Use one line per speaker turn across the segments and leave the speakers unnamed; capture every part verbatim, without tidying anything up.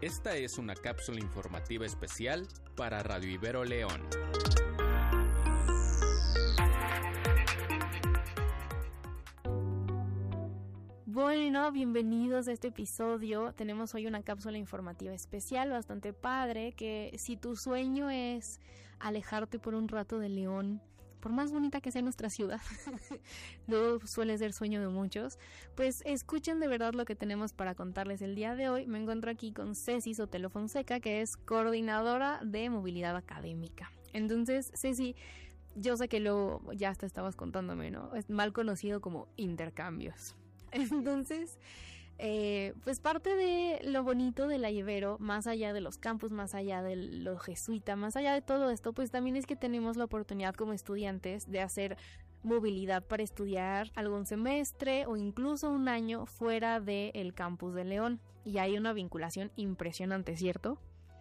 Esta es una cápsula informativa especial para Radio Ibero León.
Bueno, bienvenidos a este episodio. Tenemos hoy una cápsula informativa especial bastante padre, que si tu sueño es alejarte por un rato de León, por más bonita que sea nuestra ciudad, luego suele ser sueño de muchos, pues escuchen de verdad lo que tenemos para contarles el día de hoy. Me encuentro aquí con Ceci Sotelo Fonseca, que es coordinadora de movilidad académica. Entonces, Ceci, yo sé que luego ya hasta estabas contándome, ¿no? Es mal conocido como intercambios. Entonces, eh, pues parte de lo bonito de la Ibero, más allá de los campus, más allá de lo jesuita, más allá de todo esto, pues también es que tenemos la oportunidad como estudiantes de hacer movilidad para estudiar algún semestre o incluso un año fuera del campus de León. Y hay una vinculación impresionante, ¿cierto?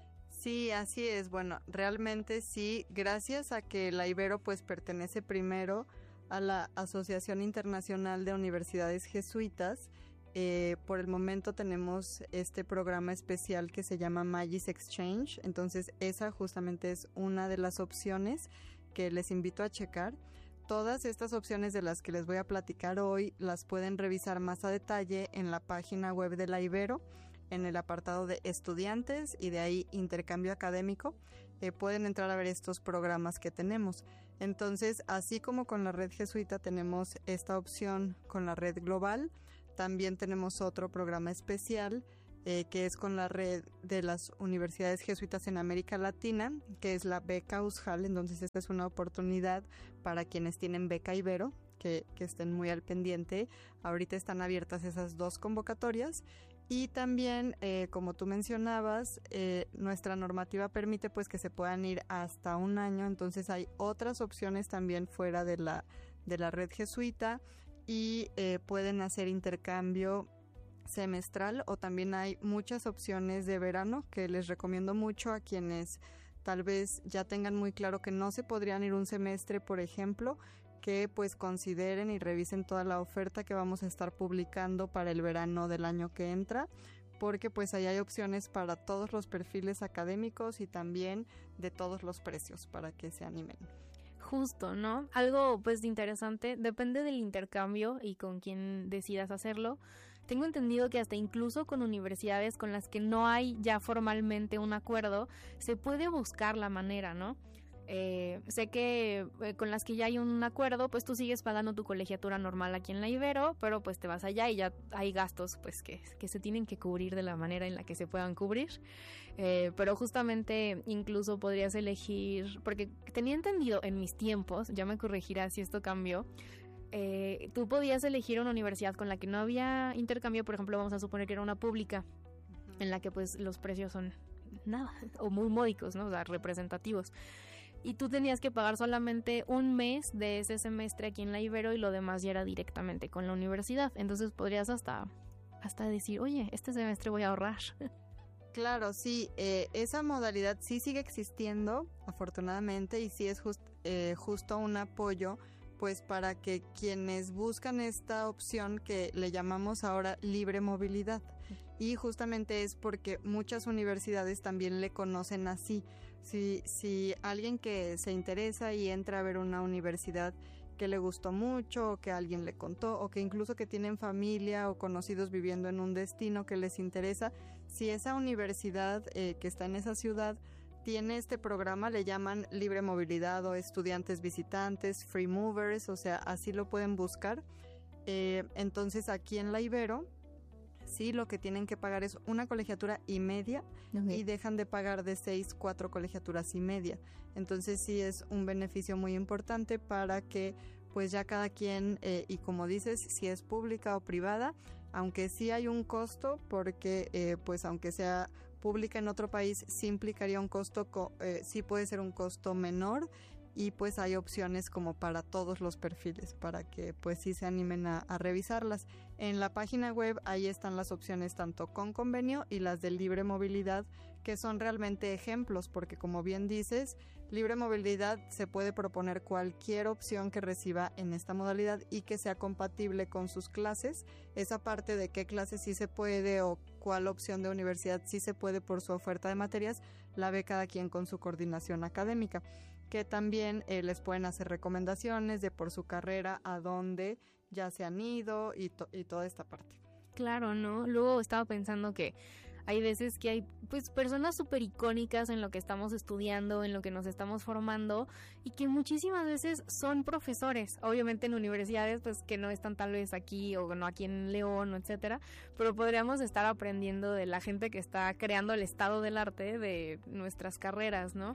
Sí, así es. Bueno, realmente sí, gracias a que la Ibero pues pertenece primero a la Asociación Internacional de Universidades Jesuitas. Eh, por el momento tenemos este programa especial que se llama Magis Exchange, entonces esa justamente es una de las opciones que les invito a checar. Todas estas opciones de las que les voy a platicar hoy las pueden revisar más a detalle en la página web de la Ibero, en el apartado de estudiantes y de ahí intercambio académico. Eh, pueden entrar a ver estos programas que tenemos. Entonces, así como con la red jesuita tenemos esta opción con la red global, también tenemos otro programa especial eh, que es con la red de las universidades jesuitas en América Latina, que es la beca USJAL. Entonces, esta es una oportunidad para quienes tienen beca Ibero, que, que estén muy al pendiente. Ahorita están abiertas esas dos convocatorias. Y también, eh, como tú mencionabas, eh, nuestra normativa permite pues que se puedan ir hasta un año, entonces hay otras opciones también fuera de la, de la red jesuita y eh, pueden hacer intercambio semestral, o también hay muchas opciones de verano que les recomiendo mucho a quienes tal vez ya tengan muy claro que no se podrían ir un semestre, por ejemplo, que pues consideren y revisen toda la oferta que vamos a estar publicando para el verano del año que entra, porque pues ahí hay opciones para todos los perfiles académicos y también de todos los precios para que se animen.
Justo, ¿no? Algo pues interesante, depende del intercambio y con quién decidas hacerlo. Tengo entendido que hasta incluso con universidades con las que no hay ya formalmente un acuerdo, se puede buscar la manera, ¿no? Eh, sé que eh, con las que ya hay un acuerdo, pues tú sigues pagando tu colegiatura normal aquí en la Ibero, pero pues te vas allá y ya hay gastos pues que, que se tienen que cubrir de la manera en la que se puedan cubrir. Eh, pero justamente incluso podrías elegir, porque tenía entendido en mis tiempos, ya me corregirás si esto cambió, eh, tú podías elegir una universidad con la que no había intercambio. Por ejemplo, vamos a suponer que era una pública, uh-huh, en la que pues los precios son nada o muy módicos, ¿no? O sea, representativos. Y tú tenías que pagar solamente un mes de ese semestre aquí en la Ibero y lo demás ya era directamente con la universidad. Entonces podrías hasta, hasta decir, oye, este semestre voy a ahorrar.
Claro, sí, eh, esa modalidad sí sigue existiendo, afortunadamente, y sí es just, eh, justo un apoyo pues para que quienes buscan esta opción que le llamamos ahora libre movilidad, y justamente es porque muchas universidades también le conocen así. Si, si alguien que se interesa y entra a ver una universidad que le gustó mucho, o que alguien le contó, o que incluso que tienen familia o conocidos viviendo en un destino que les interesa, si esa universidad eh, que está en esa ciudad tiene este programa, le llaman libre movilidad o estudiantes visitantes, free movers, o sea, así lo pueden buscar. Eh, entonces aquí en la Ibero, sí, lo que tienen que pagar es una colegiatura y media, okay, y dejan de pagar de seis, cuatro colegiaturas y media. Entonces sí es un beneficio muy importante para que pues ya cada quien, eh, y como dices, si es pública o privada, aunque sí hay un costo, porque eh, pues aunque sea pública en otro país, sí implicaría un costo, eh, sí puede ser un costo menor, y pues hay opciones como para todos los perfiles, para que pues sí se animen a, a revisarlas. En la página web ahí están las opciones tanto con convenio y las de libre movilidad, que son realmente ejemplos, porque como bien dices, libre movilidad se puede proponer cualquier opción que reciba en esta modalidad y que sea compatible con sus clases. Esa parte de qué clases sí se puede o cuál opción de universidad sí se puede por su oferta de materias, la ve cada quien con su coordinación académica, que también eh, les pueden hacer recomendaciones de por su carrera a dónde ya se han ido y, to- y toda esta parte.
Claro, ¿no? Luego estaba pensando que hay veces que hay pues personas súper icónicas en lo que estamos estudiando, en lo que nos estamos formando y que muchísimas veces son profesores, obviamente en universidades pues que no están tal vez aquí o no aquí en León, etcétera, pero podríamos estar aprendiendo de la gente que está creando el estado del arte de nuestras carreras, ¿no?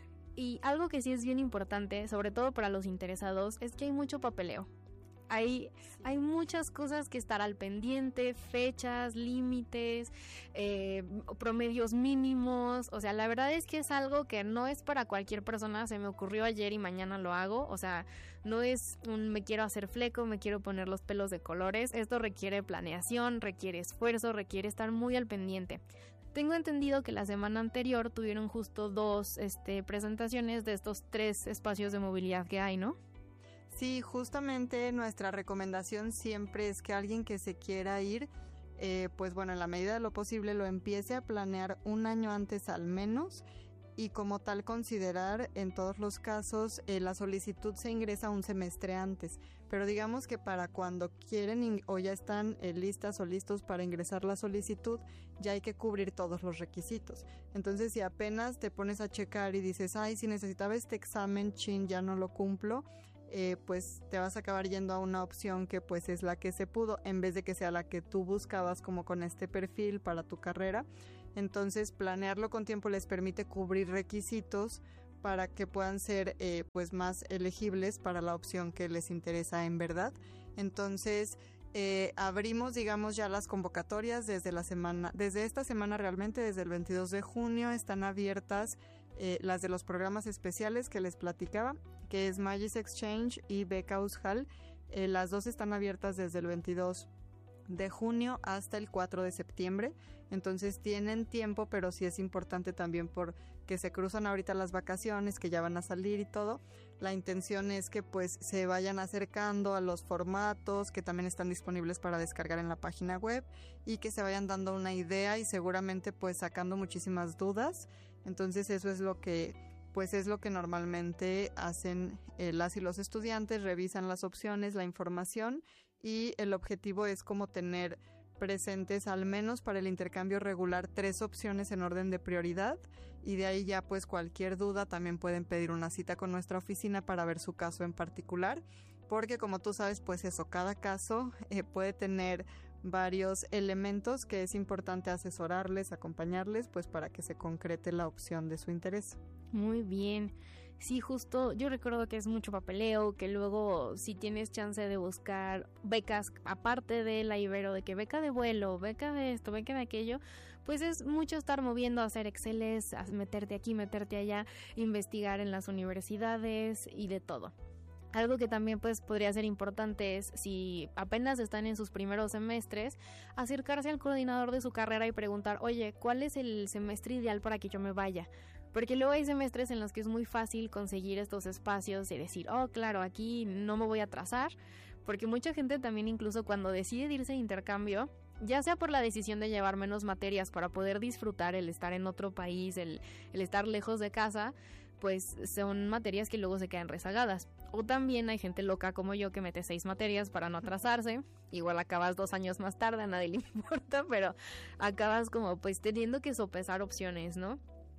Y algo que sí es bien importante, sobre todo para los interesados, es que hay mucho papeleo. Hay, hay muchas cosas que estar al pendiente, fechas, límites, eh, promedios mínimos. O sea, la verdad es que es algo que no es para cualquier persona. Se me ocurrió ayer y mañana lo hago. O sea, no es un me quiero hacer fleco, me quiero poner los pelos de colores. Esto requiere planeación, requiere esfuerzo, requiere estar muy al pendiente. Tengo entendido que la semana anterior tuvieron justo dos este, presentaciones de estos tres espacios de movilidad que hay, ¿no?
Sí, justamente nuestra recomendación siempre es que alguien que se quiera ir, eh, pues bueno, en la medida de lo posible lo empiece a planear un año antes al menos y como tal considerar en todos los casos eh, la solicitud se ingresa un semestre antes, pero digamos que para cuando quieren in- o ya están eh, listas o listos para ingresar la solicitud, ya hay que cubrir todos los requisitos. Entonces, si apenas te pones a checar y dices, ay, si necesitaba este examen, chin, ya no lo cumplo, Eh, pues te vas a acabar yendo a una opción que pues es la que se pudo en vez de que sea la que tú buscabas como con este perfil para tu carrera. Entonces planearlo con tiempo les permite cubrir requisitos para que puedan ser eh, pues más elegibles para la opción que les interesa en verdad. Entonces eh, abrimos digamos ya las convocatorias desde la semana, desde esta semana realmente desde el veintidós de junio están abiertas eh, las de los programas especiales que les platicaba, que es Magis Exchange y Beca Aushal. Eh, las dos están abiertas desde el veintidós de junio hasta el cuatro de septiembre, entonces tienen tiempo, pero sí es importante también porque se cruzan ahorita las vacaciones que ya van a salir y todo. La intención es que pues se vayan acercando a los formatos que también están disponibles para descargar en la página web y que se vayan dando una idea y seguramente pues sacando muchísimas dudas. Entonces eso es lo que pues es lo que normalmente hacen eh, las y los estudiantes, revisan las opciones, la información y el objetivo es como tener presentes al menos para el intercambio regular tres opciones en orden de prioridad y de ahí ya pues cualquier duda también pueden pedir una cita con nuestra oficina para ver su caso en particular, porque como tú sabes pues eso, cada caso eh, puede tener varios elementos que es importante asesorarles, acompañarles pues para que se concrete la opción de su interés.
Muy bien. Sí, justo, yo recuerdo que es mucho papeleo, que luego si tienes chance de buscar becas aparte de la Ibero, de que beca de vuelo, beca de esto, beca de aquello, pues es mucho estar moviendo, hacer exceles, meterte aquí, meterte allá, investigar en las universidades y de todo. Algo que también pues podría ser importante es, si apenas están en sus primeros semestres, acercarse al coordinador de su carrera y preguntar, oye, ¿cuál es el semestre ideal para que yo me vaya? Porque luego hay semestres en los que es muy fácil conseguir estos espacios y decir, oh, claro, aquí no me voy a atrasar, porque mucha gente también incluso cuando decide irse de intercambio, ya sea por la decisión de llevar menos materias para poder disfrutar el estar en otro país, el, el estar lejos de casa, pues son materias que luego se quedan rezagadas. O también hay gente loca como yo que mete seis materias para no atrasarse. Igual acabas dos años más tarde, a nadie le importa, pero acabas como pues teniendo que sopesar opciones, ¿no?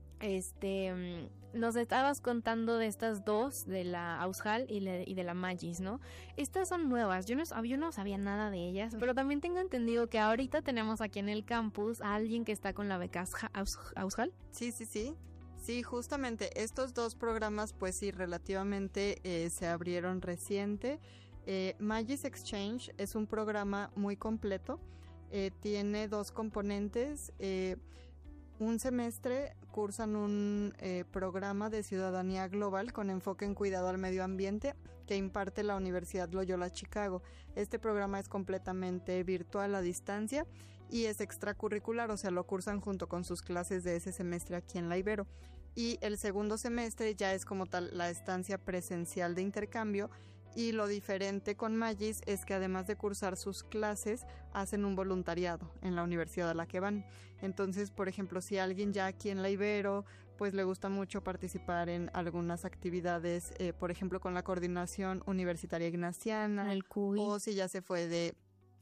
Este, nos estabas contando de estas dos, de la Aushal y, le, y de la Magis, ¿no? Estas son nuevas, yo no, yo no sabía nada de ellas, pero también tengo entendido que ahorita tenemos aquí en el campus a alguien que está con la beca Aushal.
Sí, sí, sí. Sí, justamente estos dos programas, pues sí, relativamente eh, se abrieron reciente. Eh, Magis Exchange es un programa muy completo, eh, tiene dos componentes. Eh, un semestre cursan un eh, programa de ciudadanía global con enfoque en cuidado al medio ambiente que imparte la Universidad Loyola Chicago. Este programa es completamente virtual a distancia y es extracurricular, o sea, lo cursan junto con sus clases de ese semestre aquí en la Ibero. Y el segundo semestre ya es como tal la estancia presencial de intercambio Y lo diferente con Magis es que además de cursar sus clases, hacen un voluntariado en la universidad a la que van. Entonces, por ejemplo, si alguien ya aquí en la Ibero, pues le gusta mucho participar en algunas actividades, eh, por ejemplo, con la Coordinación Universitaria Ignaciana,
el C U I.
O si ya se fue de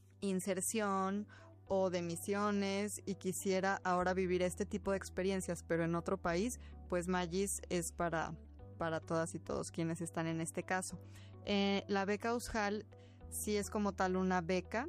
inserción o de misiones y quisiera ahora vivir este tipo de experiencias, pero en otro país, pues Magis es para, para todas y todos quienes están en este caso. Eh, la beca Uxhal sí es como tal una beca.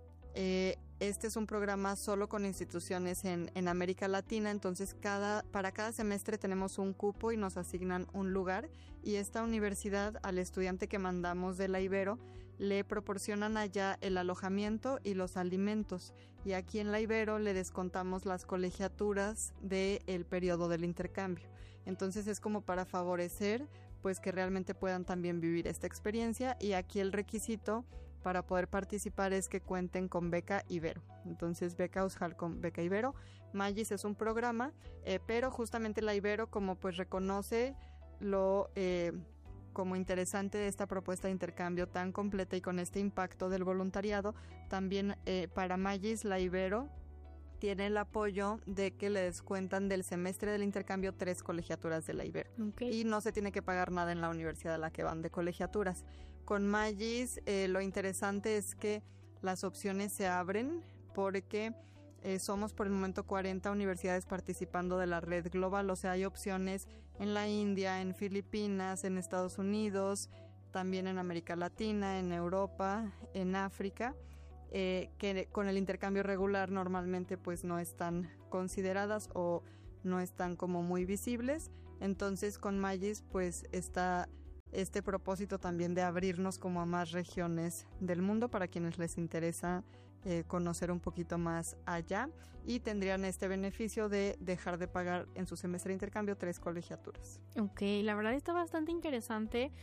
Eh, este es un programa solo con instituciones en, en América Latina, entonces cada, para cada semestre tenemos un cupo y nos asignan un lugar, y esta universidad al estudiante que mandamos de la Ibero le proporcionan allá el alojamiento y los alimentos, y aquí en la Ibero le descontamos las colegiaturas del periodo del intercambio. Entonces es como para favorecer pues que realmente puedan también vivir esta experiencia, y aquí el requisito para poder participar es que cuenten con beca Ibero. Entonces beca Uxhal con beca Ibero. Magis es un programa, eh, pero justamente la Ibero como pues reconoce lo eh, como interesante de esta propuesta de intercambio tan completa y con este impacto del voluntariado, también eh, para Magis la Ibero tiene el apoyo de que le descuentan del semestre del intercambio tres colegiaturas de la Ibero.
Okay.
Y no se tiene que pagar nada en la universidad a la que van de colegiaturas. Con Magis eh, lo interesante es que las opciones se abren porque eh, somos por el momento cuarenta universidades participando de la red global, o sea, hay opciones en la India, en Filipinas, en Estados Unidos, también en América Latina, en Europa, en África, eh, que con el intercambio regular normalmente pues no están consideradas o no están como muy visibles. Entonces con Magis pues está este propósito también de abrirnos como a más regiones del mundo para quienes les interesa eh, conocer un poquito más allá, y tendrían este beneficio de dejar de pagar en su semestre de intercambio tres colegiaturas.
Ok, la verdad está bastante interesante.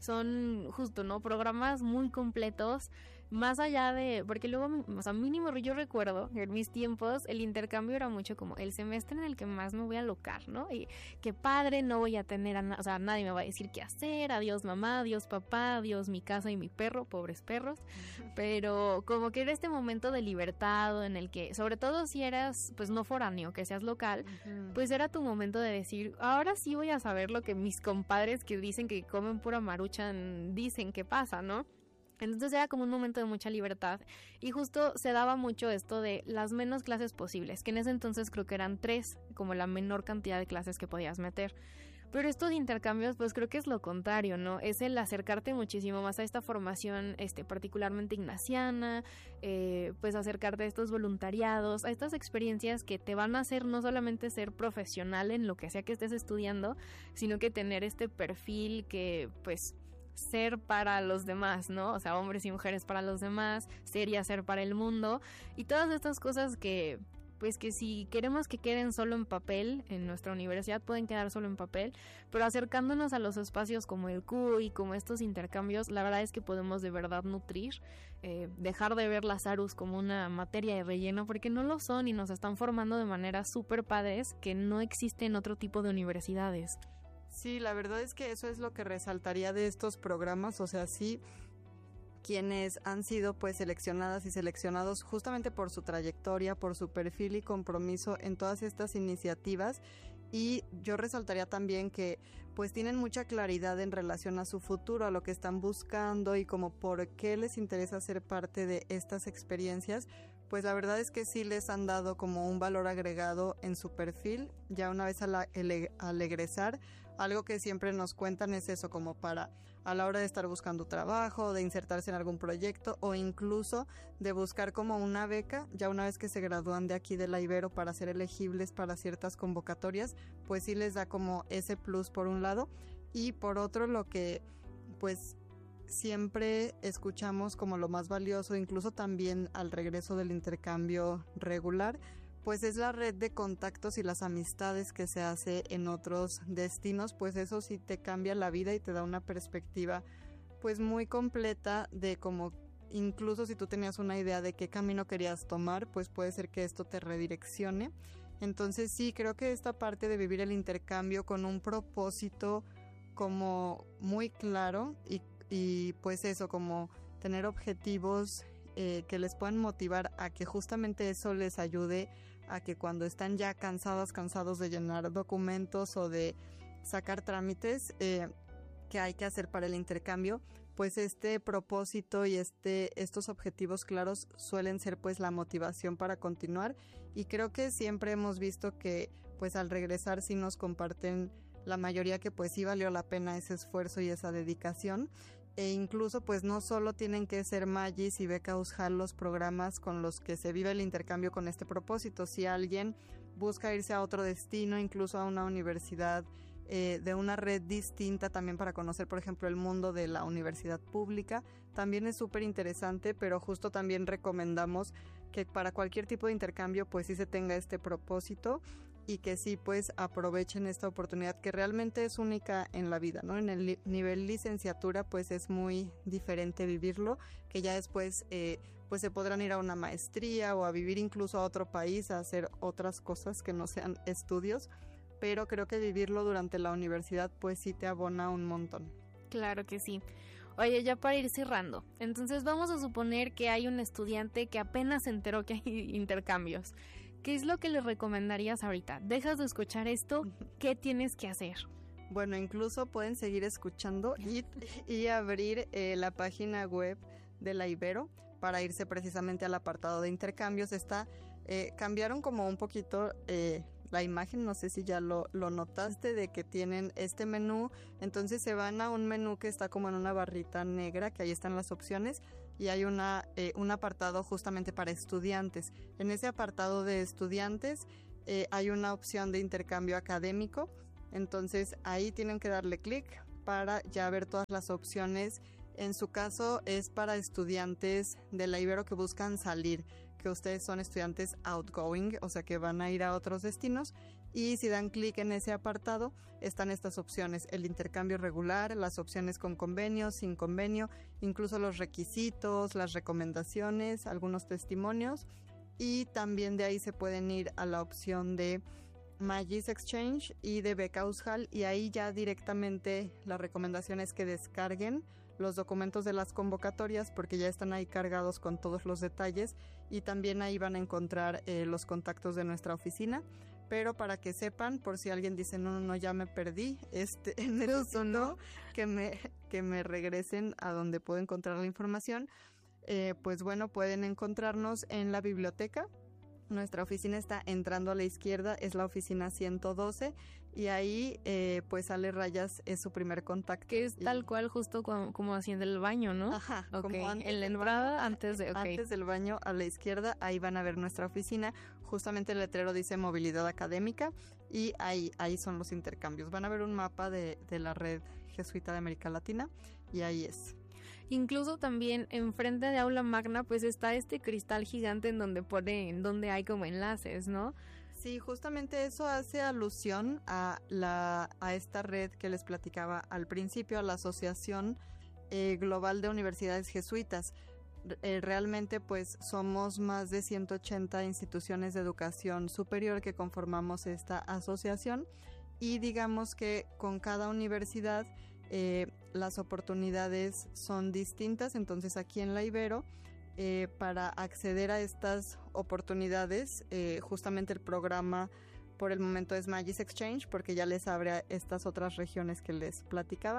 Son justo, ¿no? Programas muy completos. Más allá de, porque luego, o sea, mínimo yo recuerdo en mis tiempos el intercambio era mucho como el semestre en el que más me voy a alocar, ¿no? Y qué padre, no voy a tener, a na- o sea, nadie me va a decir qué hacer, adiós mamá, adiós papá, adiós mi casa y mi perro, pobres perros, pero como que era este momento de libertad en el que, sobre todo si eras, pues no foráneo, que seas local,
Uh-huh.
pues era tu momento de decir, ahora sí voy a saber lo que mis compadres que dicen que comen pura maruchan dicen que pasa, ¿no? Entonces era como un momento de mucha libertad, y justo se daba mucho esto de las menos clases posibles, que en ese entonces creo que eran tres, como la menor cantidad de clases que podías meter. Pero estos intercambios, pues creo que es lo contrario, ¿no? Es el acercarte muchísimo más a esta formación, este, particularmente ignaciana, eh, pues acercarte a estos voluntariados, a estas experiencias que te van a hacer no solamente ser profesional en lo que sea que estés estudiando, sino que tener este perfil que, pues, ser para los demás, ¿no? O sea, hombres y mujeres para los demás, ser y hacer para el mundo, y todas estas cosas que, pues que si queremos que queden solo en papel, en nuestra universidad pueden quedar solo en papel, pero acercándonos a los espacios como el C U I, como estos intercambios, la verdad es que podemos de verdad nutrir, eh, dejar de ver las A R Us como una materia de relleno, porque no lo son y nos están formando de maneras súper padres que no existen en otro tipo de universidades.
Sí, la verdad es que eso es lo que resaltaría de estos programas, o sea, sí, quienes han sido pues seleccionadas y seleccionados justamente por su trayectoria, por su perfil y compromiso en todas estas iniciativas, y yo resaltaría también que pues tienen mucha claridad en relación a su futuro, a lo que están buscando y como por qué les interesa ser parte de estas experiencias. Pues la verdad es que sí les han dado como un valor agregado en su perfil, ya una vez a la, el, al egresar. Algo que siempre nos cuentan es eso, como para a la hora de estar buscando trabajo, de insertarse en algún proyecto o incluso de buscar como una beca, ya una vez que se gradúan de aquí de la Ibero para ser elegibles para ciertas convocatorias, pues sí les da como ese plus por un lado, y por otro lo que pues siempre escuchamos como lo más valioso, incluso también al regreso del intercambio regular, pues es la red de contactos y las amistades que se hace en otros destinos, pues eso sí te cambia la vida y te da una perspectiva pues muy completa de cómo, incluso si tú tenías una idea de qué camino querías tomar, pues puede ser que esto te redireccione. Entonces sí, creo que esta parte de vivir el intercambio con un propósito como muy claro y y pues eso, como tener objetivos eh, que les puedan motivar a que justamente eso les ayude a que cuando están ya cansadas, cansados de llenar documentos o de sacar trámites eh, que hay que hacer para el intercambio, pues este propósito y este estos objetivos claros suelen ser pues la motivación para continuar, y creo que siempre hemos visto que pues al regresar sí nos comparten la mayoría que pues sí valió la pena ese esfuerzo y esa dedicación, e incluso pues no solo tienen que ser Magis y Beca Uxmal los programas con los que se vive el intercambio con este propósito. Si alguien busca irse a otro destino, incluso a una universidad eh, de una red distinta también para conocer, por ejemplo, el mundo de la universidad pública, también es súper interesante, pero justo también recomendamos que para cualquier tipo de intercambio pues sí se tenga este propósito y que sí pues aprovechen esta oportunidad que realmente es única en la vida, ¿no? En el li- nivel licenciatura pues es muy diferente vivirlo, que ya después eh, pues se podrán ir a una maestría o a vivir incluso a otro país, a hacer otras cosas que no sean estudios, pero creo que vivirlo durante la universidad pues sí te abona un montón.
Claro que sí. Oye, ya para ir cerrando, entonces vamos a suponer que hay un estudiante que apenas se enteró que hay intercambios. ¿Qué es lo que le recomendarías ahorita? ¿Dejas de escuchar esto? ¿Qué tienes que hacer?
Bueno, incluso pueden seguir escuchando y, y abrir eh, la página web de la Ibero para irse precisamente al apartado de intercambios. Está, eh, cambiaron como un poquito eh, la imagen, no sé si ya lo, lo notaste, de que tienen este menú. Entonces se van a un menú que está como en una barrita negra, que ahí están las opciones, y hay una eh, un apartado justamente para estudiantes. En ese apartado de estudiantes eh, hay una opción de intercambio académico, entonces ahí tienen que darle clic para ya ver todas las opciones. En su caso es para estudiantes de la Ibero que buscan salir, que ustedes son estudiantes outgoing, o sea que van a ir a otros destinos, y si dan clic en ese apartado están estas opciones: el intercambio regular, las opciones con convenio, sin convenio, incluso los requisitos, las recomendaciones, algunos testimonios, y también de ahí se pueden ir a la opción de Magis Exchange y de Beca Uxmal, y ahí ya directamente la recomendación es que descarguen los documentos de las convocatorias porque ya están ahí cargados con todos los detalles, y también ahí van a encontrar eh, los contactos de nuestra oficina. Pero para que sepan, por si alguien dice no, no, no, ya me perdí, este, necesito que me, que me regresen a donde puedo encontrar la información, eh, pues bueno, pueden encontrarnos en la biblioteca. Nuestra oficina está entrando a la izquierda, es la oficina ciento doce, y ahí eh, pues sale rayas, es su primer contacto.
Que es tal cual justo como, como haciendo el baño, ¿no?
Ajá,
okay.
Como antes,
en la entrada, antes de... Okay.
Antes del baño a la izquierda, ahí van a ver nuestra oficina. Justamente el letrero dice movilidad académica, y ahí, ahí son los intercambios. Van a ver un mapa de, de la red jesuita de América Latina, y ahí es.
Incluso también enfrente de Aula Magna pues está este cristal gigante en donde pone, en donde hay como enlaces, ¿no?
Sí, justamente eso hace alusión a la a esta red que les platicaba al principio, a la Asociación eh, Global de Universidades Jesuitas. Eh, realmente pues somos más de ciento ochenta instituciones de educación superior que conformamos esta asociación, y digamos que con cada universidad eh, las oportunidades son distintas. Entonces aquí en la Ibero, eh, para acceder a estas oportunidades, eh, justamente el programa por el momento es Magis Exchange, porque ya les abre a estas otras regiones que les platicaba,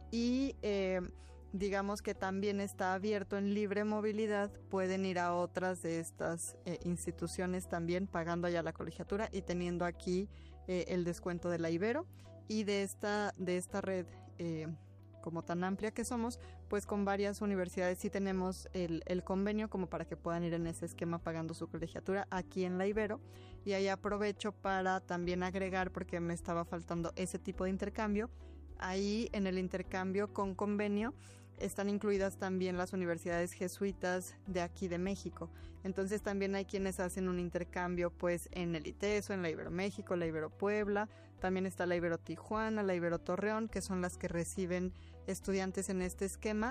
y eh, digamos que también está abierto en libre movilidad. Pueden ir a otras de estas eh, instituciones también pagando allá la colegiatura y teniendo aquí eh, el descuento de la Ibero, y de esta, de esta red eh, como tan amplia que somos, pues con varias universidades sí tenemos el, el convenio como para que puedan ir en ese esquema pagando su colegiatura aquí en la Ibero. Y ahí aprovecho para también agregar, porque me estaba faltando ese tipo de intercambio, ahí en el intercambio con convenio están incluidas también las universidades jesuitas de aquí de México. Entonces también hay quienes hacen un intercambio pues en el ITESO, en la Ibero México, la Ibero Puebla, también está la Ibero Tijuana, la Ibero Torreón, que son las que reciben estudiantes en este esquema.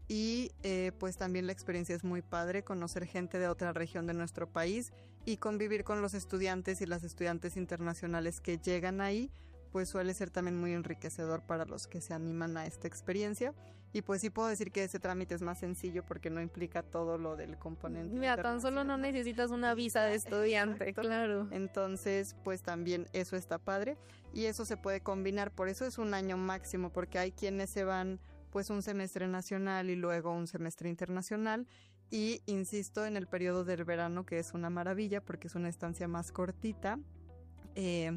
Y eh, pues también la experiencia es muy padre, conocer gente de otra región de nuestro país y convivir con los estudiantes y las estudiantes internacionales que llegan ahí, pues suele ser también muy enriquecedor para los que se animan a esta experiencia. Y pues sí puedo decir que ese trámite es más sencillo porque no implica todo lo del componente.
Mira, tan solo no necesitas una visa de estudiante,
Exacto.
claro.
Entonces, pues también eso está padre y eso se puede combinar, por eso es un año máximo, porque hay quienes se van pues un semestre nacional y luego un semestre internacional y insisto en el periodo del verano, que es una maravilla porque es una estancia más cortita. Eh,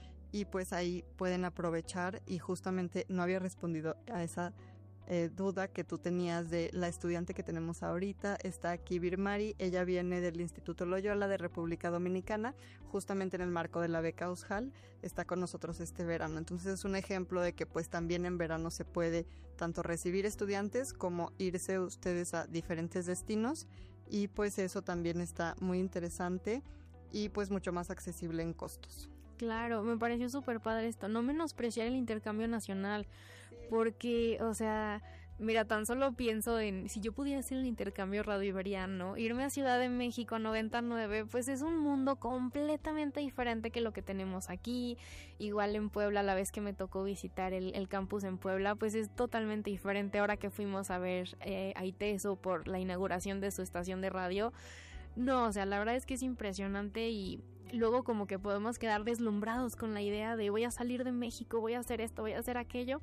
y pues ahí pueden aprovechar y justamente no había respondido a esa eh, duda que tú tenías de la estudiante que tenemos ahorita. Está aquí Birmari, ella viene del Instituto Loyola de República Dominicana, justamente en el marco de la beca Ausjal, está con nosotros este verano. Entonces es un ejemplo de que pues también en verano se puede tanto recibir estudiantes como irse ustedes a diferentes destinos y pues eso también está muy interesante y pues mucho más accesible en costos.
Claro, me pareció súper padre esto, no menospreciar el intercambio nacional, porque, o sea, mira, tan solo pienso en, si yo pudiera hacer el intercambio radioiberiano, irme a Ciudad de México a noventa y nueve, pues es un mundo completamente diferente que lo que tenemos aquí. Igual en Puebla, la vez que me tocó visitar el, el campus en Puebla, pues es totalmente diferente. Ahora que fuimos a ver eh, a ITESO por la inauguración de su estación de radio, no, o sea, la verdad es que es impresionante y luego como que podemos quedar deslumbrados con la idea de voy a salir de México, voy a hacer esto, voy a hacer aquello,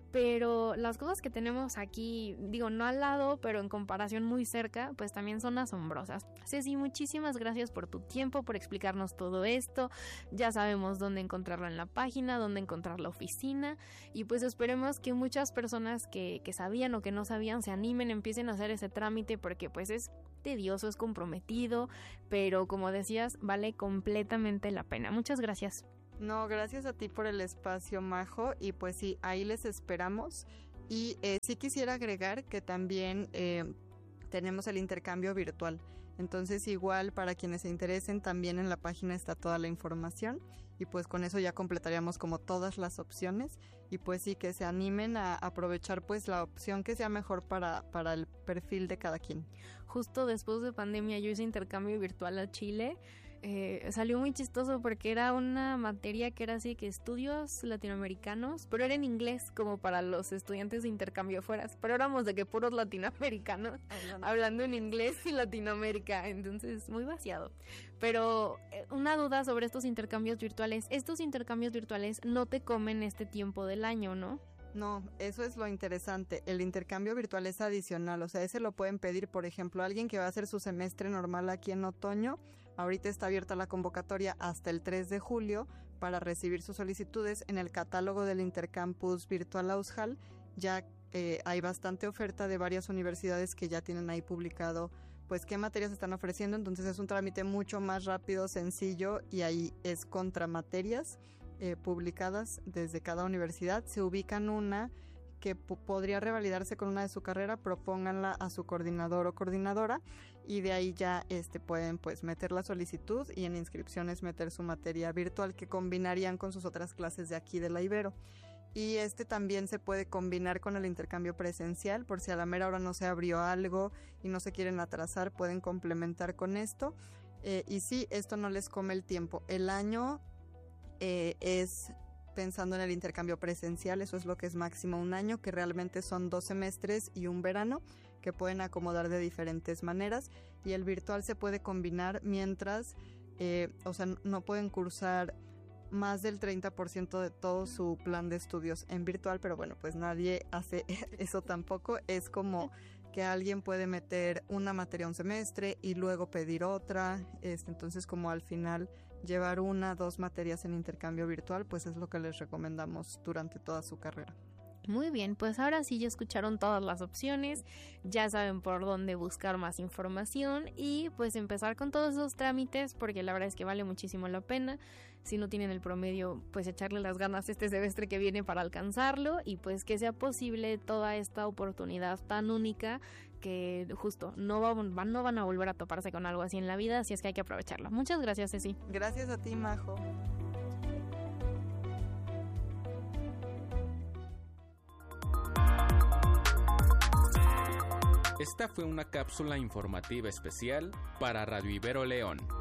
pero las cosas que tenemos aquí, digo, no al lado, pero en comparación muy cerca, pues también son asombrosas. Ceci, muchísimas gracias por tu tiempo, por explicarnos todo esto. Ya sabemos dónde encontrarlo en la página, dónde encontrar la oficina, y pues esperemos que muchas personas que, que sabían o que no sabían se animen, empiecen a hacer ese trámite, porque pues es tedioso, es comprometido, pero como decías, vale completamente la pena. Muchas gracias.
No, gracias a ti por el espacio, Majo, y pues sí, ahí les esperamos. Y eh, sí quisiera agregar que también eh, tenemos el intercambio virtual. Entonces igual para quienes se interesen, también en la página está toda la información y pues con eso ya completaríamos como todas las opciones y pues sí que se animen a aprovechar pues la opción que sea mejor para, para el perfil de cada quien.
Justo después de pandemia yo hice intercambio virtual a Chile. Eh, salió muy chistoso porque era una materia que era así que estudios latinoamericanos, pero era en inglés como para los estudiantes de intercambio afuera, pero éramos de que puros latinoamericanos hablando, hablando en inglés y Latinoamérica, entonces muy vaciado. Pero eh, una duda sobre estos intercambios virtuales, estos intercambios virtuales no te comen este tiempo del año, ¿no?
No, eso es lo interesante. El intercambio virtual es adicional, o sea, ese lo pueden pedir, por ejemplo, alguien que va a hacer su semestre normal aquí en otoño. Ahorita está abierta la convocatoria hasta el tres de julio para recibir sus solicitudes. En el catálogo del Intercampus Virtual Ausjal ya eh, hay bastante oferta de varias universidades que ya tienen ahí publicado pues qué materias están ofreciendo, entonces es un trámite mucho más rápido, sencillo y ahí es contra materias eh, publicadas desde cada universidad. Se ubican una que p- podría revalidarse con una de su carrera, propónganla a su coordinador o coordinadora y de ahí ya este pueden pues meter la solicitud y en inscripciones meter su materia virtual que combinarían con sus otras clases de aquí de la Ibero. Y este también se puede combinar con el intercambio presencial, por si a la mera hora no se abrió algo y no se quieren atrasar, pueden complementar con esto. Eh, y sí, esto no les come el tiempo. El año eh, es pensando en el intercambio presencial, eso es lo que es máximo un año, que realmente son dos semestres y un verano, que pueden acomodar de diferentes maneras, y el virtual se puede combinar mientras, eh, o sea, no pueden cursar más del treinta por ciento de todo su plan de estudios en virtual, pero bueno, pues nadie hace eso tampoco, es como que alguien puede meter una materia un semestre y luego pedir otra, este, entonces como al final llevar una, dos materias en intercambio virtual, pues es lo que les recomendamos durante toda su carrera.
Muy bien, pues ahora sí ya escucharon todas las opciones, ya saben por dónde buscar más información y pues empezar con todos esos trámites porque la verdad es que vale muchísimo la pena. Si no tienen el promedio, pues echarle las ganas este semestre que viene para alcanzarlo y pues que sea posible toda esta oportunidad tan única que justo no, va, no van a volver a toparse con algo así en la vida, así es que hay que aprovecharlo. Muchas gracias, Ceci.
Gracias a ti, Majo.
Esta fue una cápsula informativa especial para Radio Ibero León.